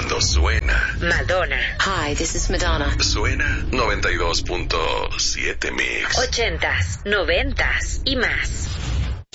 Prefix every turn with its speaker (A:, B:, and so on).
A: Cuando suena
B: Madonna.
C: Hi, this is Madonna.
A: Suena 92.7 Mix.
B: 80s, 90s y más.